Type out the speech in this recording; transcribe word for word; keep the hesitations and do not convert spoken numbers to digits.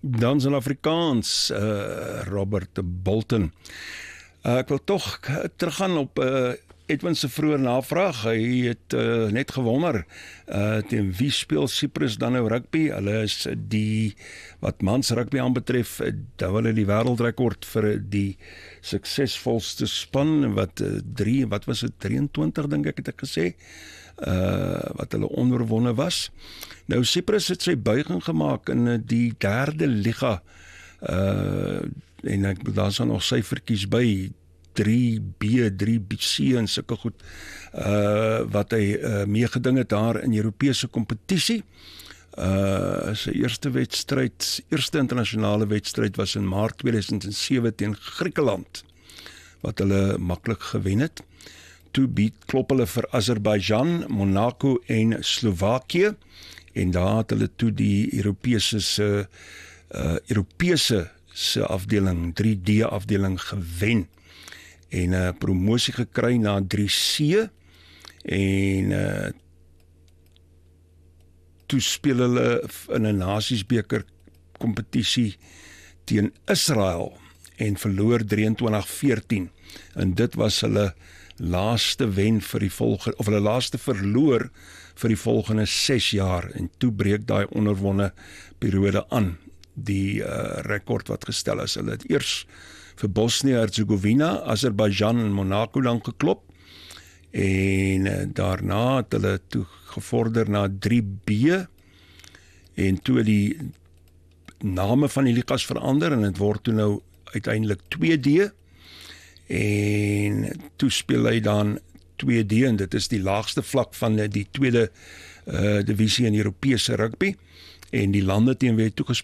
Dan in Afrikaans, uh, Robert Bolton. Uh, ek wil toch teruggaan op uh, Edwin se vroeë navraag. Hy het uh, net gewonder, uh, teen wie speel Cyprus dan nou rugby? Hulle is die, wat mans rugby aanbetref, dan hulle die wêreldrekord vir die suksesvolste span, wat uh, drie, wat was het, drieëntwintig dink ek het ek gesê, uh, wat hulle onoorwonne was. Nou Cyprus het sy buiging gemaak in die derde liga, uh, en ek bedoel, daar is nog syfertjies by, drie B, drie C en sulke goed, uh, wat hy uh, meegeding het daar in Europese kompetisie. Uh, sy eerste wedstryd, eerste internasionale wedstryd was in Maart tweeduisend sewe teen Griekeland, wat hulle maklik gewen het. Toe bied klop hulle vir Azerbaijan, Monaco en Slovakië, en daar het hulle toe die Europese se uh, Europese se afdeling, drie D afdeling gewen, en 'n uh, promosie gekry na drie C, en uh, toe speel hulle in 'n Nasiesbeker kompetisie teen Israel en verloor drieëntwintig veertien, en dit was hulle laaste wen vir die volgende, of hulle laaste verloor vir die volgende ses jaar, en toe breek daai onoorwonne periode aan, die uh, rekord wat gestel is. Hulle het eers vir Bosnië-Herzegovina, Azerbaijan en Monaco dan geklop, en uh, daarna het hulle toe gevorder na drie B, en toe die name van die ligas verander, en het word toe nou uiteindelik twee D, en toe speel hy dan twee D, en dit is die laagste vlak van die tweede uh, divisie in Europese rugby, en die lande teen wie hy toegespeel